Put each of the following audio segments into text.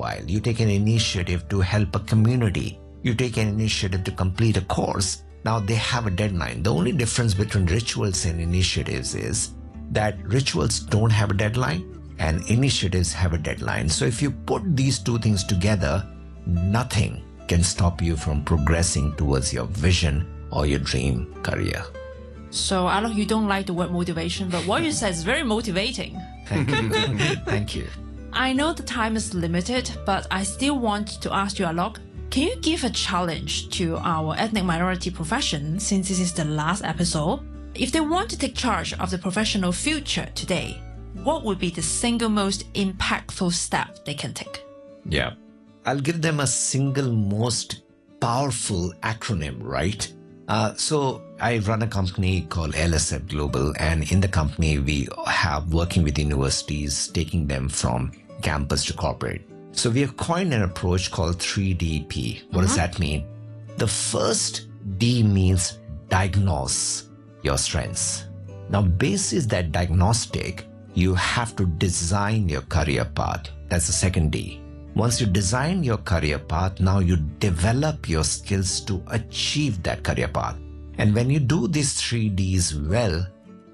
while. You take an initiative to help a community. You take an initiative to complete a course. Now they have a deadline. The only difference between rituals and initiatives is that rituals don't have a deadline and initiatives have a deadline. So if you put these two things together, nothing can stop you from progressing towards your vision or your dream career. So, Alok, you don't like the word motivation, but what you said is very motivating. Thank you. Thank you. I know the time is limited, but I still want to ask you, Alok, can you give a challenge to our ethnic minority profession, since this is the last episode? If they want to take charge of the professional future today, what would be the single most impactful step they can take? Yeah. I'll give them a single most powerful acronym, right? So I run a company called LSF Global, and in the company we have working with universities, taking them from campus to corporate. So we have coined an approach called 3DP. What does that mean? The first D means diagnose your strengths. Now, basis that diagnostic, you have to design your career path. That's the second D. Once you design your career path, now you develop your skills to achieve that career path. And when you do these 3Ds well,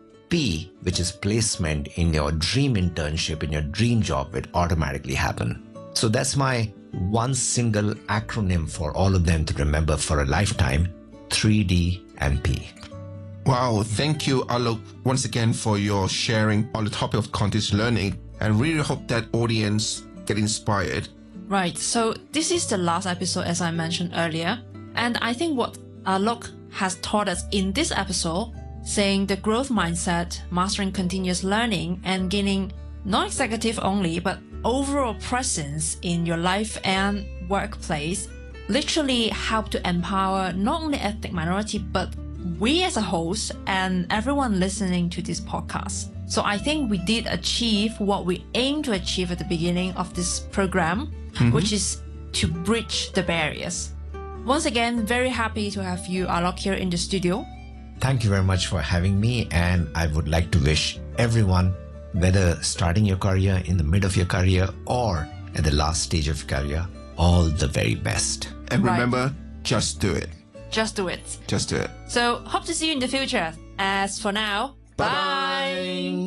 P, which is placement in your dream internship, in your dream job, will automatically happen. So that's my one single acronym for all of them to remember for a lifetime, 3D and P. Wow, thank you, Alok, once again for your sharing on the topic of continuous learning, and really hope that audience get inspired. Right, so this is the last episode, as I mentioned earlier, and I think what Alok has taught us in this episode, saying the growth mindset, mastering continuous learning, and gaining not executive only, but overall presence in your life and workplace, literally help to empower not only ethnic minority, but we as a host and everyone listening to this podcast. So I think we did achieve what we aimed to achieve at the beginning of this program, which is to bridge the barriers. Once again, very happy to have you, Alok, here in the studio. Thank you very much for having me, and I would like to wish everyone, whether starting your career, in the mid of your career, or at the last stage of your career, all the very best. And remember, just do it. Just do it. Just do it. So hope to see you in the future. As for now, bye.